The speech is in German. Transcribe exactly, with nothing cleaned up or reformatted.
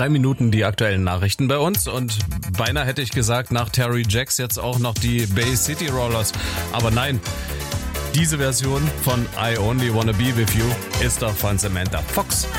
drei Minuten die aktuellen Nachrichten bei uns und beinahe hätte ich gesagt, nach Terry Jacks jetzt auch noch die Bay City Rollers. Aber nein, diese Version von I Only Wanna Be With You ist doch von Samantha Fox.